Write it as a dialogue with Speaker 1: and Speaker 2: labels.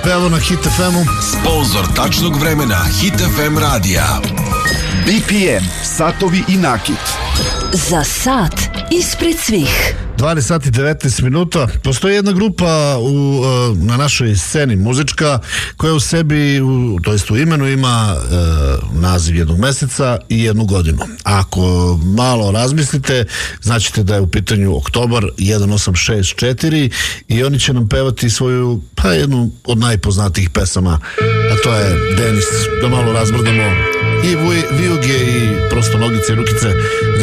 Speaker 1: Evo na Hit FM-u.
Speaker 2: Sponzor tačnog vremena Hit FM radija.
Speaker 3: BPM, satovi i nakit.
Speaker 4: Za sat ispred svih.
Speaker 1: 12 sati 19 minuta. Postoji jedna grupa na našoj sceni muzička koja u sebi, to jest u imenu ima naziv jednog meseca i jednu godinu. Ako malo razmislite, znaćete da je u pitanju Oktobar 1864 i oni će nam pevati svoju, jednu od najpoznatijih pesama, a to je Denis. Da malo razbrdamo i vijuge i prosto nogice i rukice.